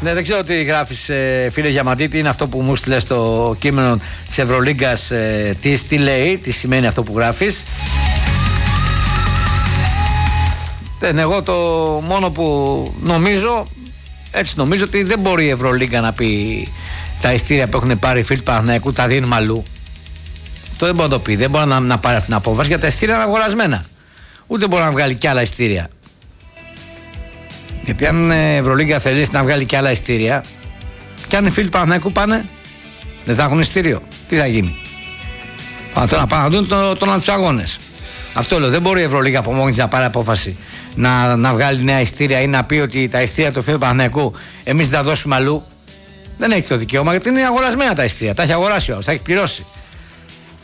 Ναι, δεν ξέρω τι γράφεις, φίλε Γιαμαντίτη. Είναι αυτό που μου στείλες στο κείμενο της Ευρωλίγκας. Τι λέει, τι σημαίνει αυτό που γράφεις. Εγώ το μόνο που νομίζω, έτσι νομίζω, ότι δεν μπορεί η Ευρωλίγκα να πει τα ειστήρια που έχουν πάρει οι φίλοι του Παναθηναϊκού τα δίνουμε αλλού. Αυτό δεν μπορεί να το πει. Δεν μπορεί να πάρει αυτή την απόφαση, γιατί τα ειστήρια είναι αγορασμένα. Ούτε μπορεί να βγάλει κι άλλα ειστήρια. Γιατί αν η Ευρωλίγκα θέλει να βγάλει κι άλλα ειστήρια, και αν οι φίλοι του Παναθηναϊκού πάνε, δεν θα έχουν ειστήριο. Τι θα γίνει? Να πάνε να δουν τον τους αγώνες. Αυτό λέω. Δεν μπορεί η Ευρωλίγκα από μόνη της να πάρει απόφαση να βγάλει νέα ειστήρια ή να πει ότι τα ειστήρια του φίλου του Παναθηναϊκού εμείς θα δώσουμε αλλού. Δεν έχει το δικαίωμα, γιατί είναι αγορασμένα τα ειστήρια. Τα έχει αγοράσει ο άλλος, τα έχει πληρώσει.